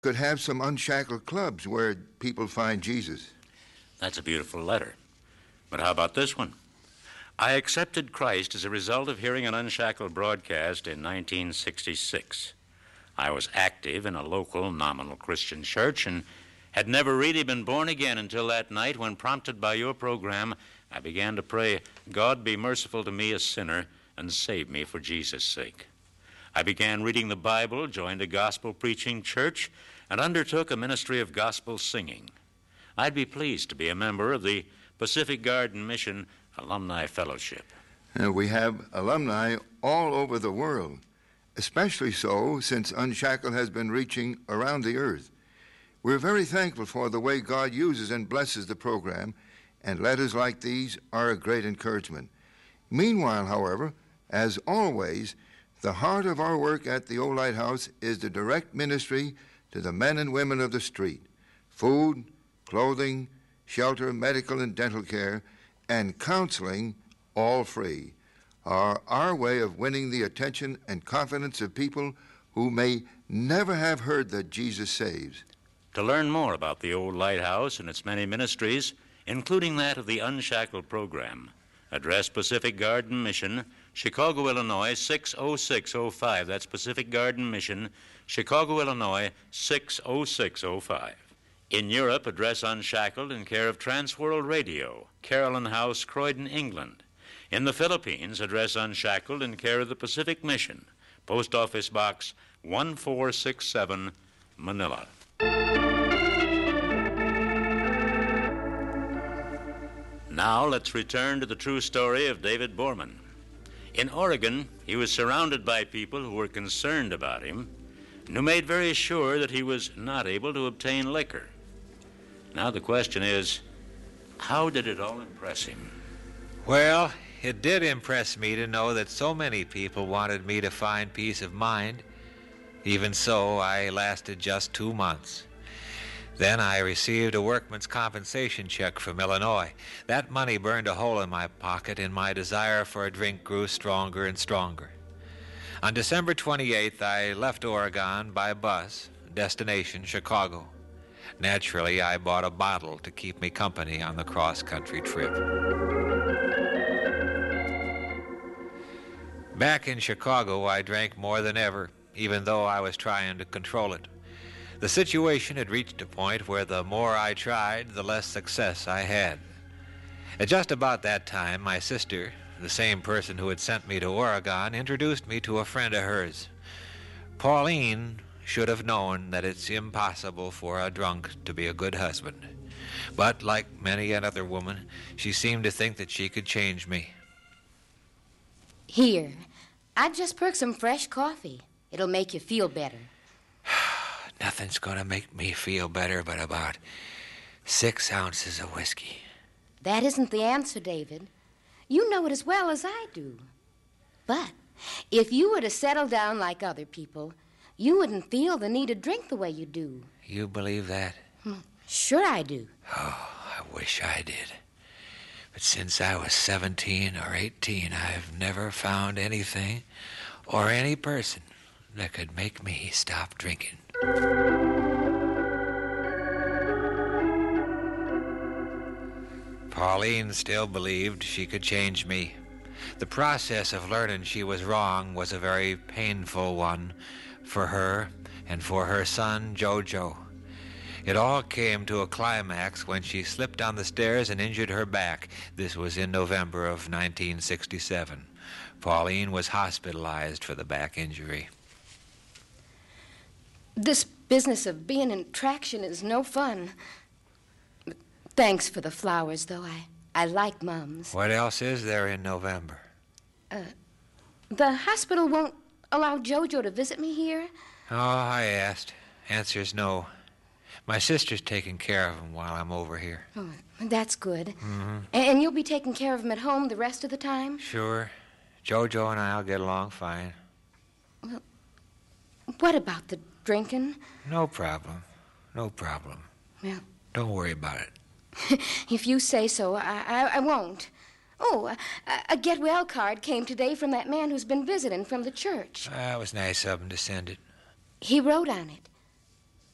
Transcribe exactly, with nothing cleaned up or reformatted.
could have some unshackled clubs where people find Jesus. That's a beautiful letter. But how about this one? I accepted Christ as a result of hearing an Unshackled broadcast in nineteen sixty-six. I was active in a local nominal Christian church and had never really been born again until that night when, prompted by your program, I began to pray, God be merciful to me, a sinner, and save me for Jesus' sake. I began reading the Bible, joined a gospel-preaching church, and undertook a ministry of gospel singing. I'd be pleased to be a member of the Pacific Garden Mission Alumni Fellowship. Uh, we have alumni all over the world, especially so since Unshackled has been reaching around the earth. We're very thankful for the way God uses and blesses the program, and letters like these are a great encouragement. Meanwhile, however, as always, the heart of our work at the Old Lighthouse is the direct ministry to the men and women of the street. Food, clothing, shelter, medical and dental care, and counseling, all free, are our way of winning the attention and confidence of people who may never have heard that Jesus saves. To learn more about the Old Lighthouse and its many ministries, including that of the Unshackled program, address Pacific Garden Mission, Chicago, Illinois, six oh six oh five. That's Pacific Garden Mission, Chicago, Illinois, six oh six oh five. In Europe, address Unshackled in care of Transworld Radio, Carolyn House, Croydon, England. In the Philippines, address Unshackled in care of the Pacific Mission, Post Office Box one four six seven, Manila. Now let's return to the true story of David Borman. In Oregon, he was surrounded by people who were concerned about him and who made very sure that he was not able to obtain liquor. Now the question is, how did it all impress him? Well, it did impress me to know that so many people wanted me to find peace of mind. Even so, I lasted just two months. Then I received a workman's compensation check from Illinois. That money burned a hole in my pocket, and my desire for a drink grew stronger and stronger. On December twenty-eighth, I left Oregon by bus, destination Chicago. Naturally, I bought a bottle to keep me company on the cross-country trip. Back in Chicago, I drank more than ever, even though I was trying to control it. The situation had reached a point where the more I tried, the less success I had. At just about that time, my sister, the same person who had sent me to Oregon, introduced me to a friend of hers. Pauline should have known that it's impossible for a drunk to be a good husband. But like many another woman, she seemed to think that she could change me. Here, I just perked some fresh coffee. It'll make you feel better. Nothing's going to make me feel better but about six ounces of whiskey. That isn't the answer, David. You know it as well as I do. But if you were to settle down like other people, you wouldn't feel the need to drink the way you do. You believe that? Sure I do. Oh, I wish I did. But since I was seventeen or eighteen, I've never found anything or any person that could make me stop drinking. Pauline still believed she could change me. The process of learning she was wrong was a very painful one for her and for her son, Jojo. It all came to a climax when she slipped down the stairs and injured her back. This was in November of nineteen sixty-seven. Pauline was hospitalized for the back injury. This business of being in traction is no fun. Thanks for the flowers, though. I, I like Mom's. What else is there in November? Uh, the hospital won't allow Jojo to visit me here? Oh, I asked. Answer's no. My sister's taking care of him while I'm over here. Oh, that's good. Mm-hmm. And you'll be taking care of him at home the rest of the time? Sure. Jojo and I'll get along fine. Well, what about the drinking? No problem. No problem. Well, don't worry about it. If you say so, I, I, I won't. Oh, a, a get well card came today from that man who's been visiting from the church. Uh, it was nice of him to send it. He wrote on it,